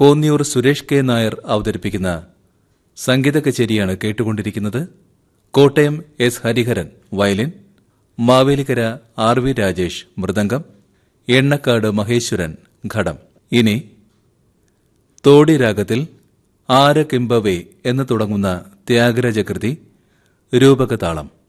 Konniyoor Suresh K Nair അവതരിപ്പിക്കുന്ന സംഗീത കച്ചേരിയാണ് കേട്ടുകൊണ്ടിരിക്കുന്നത്. Kottayam S Hariharan violin, Mavelikkara R V Rajesh mridangam, Ennakkad Maheshwaran ഘടം. ഇനി തോടി രാഗത്തിൽ ആരകിംബവേ എന്ന് തുടങ്ങുന്ന ത്യാഗരാജകൃതി രൂപകതാളം.